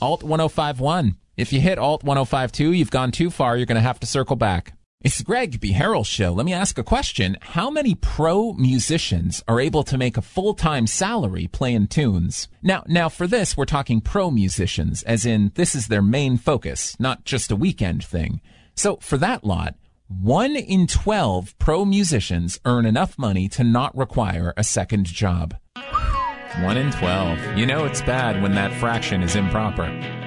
Alt 1051. If you hit Alt 1052, you've gone too far. You're going to have to circle back. It's Greg Beharrell's show. Let me ask a question. How many pro musicians are able to make a full-time salary playing tunes? Now for this, we're talking pro musicians, as in this is their main focus, not just a weekend thing. So for that lot, 1 in 12 pro musicians earn enough money to not require a second job. 1 in 12. You know it's bad when that fraction is improper.